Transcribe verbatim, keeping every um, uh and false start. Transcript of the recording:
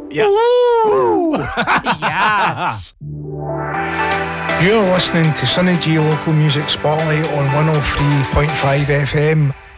Yeah. Ooh. Yes. You're listening to Sunny G Local Music Spotlight on one oh three point five F M.